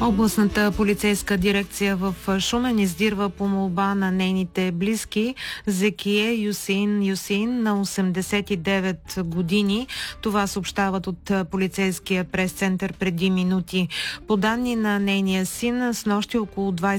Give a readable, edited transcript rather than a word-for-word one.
Областната полицейска дирекция в Шумен издирва по молба на нейните близки Зекие Юсин на 89 години. Това съобщават от полицейския прес-център преди минути. По данни на нейния син, снощи около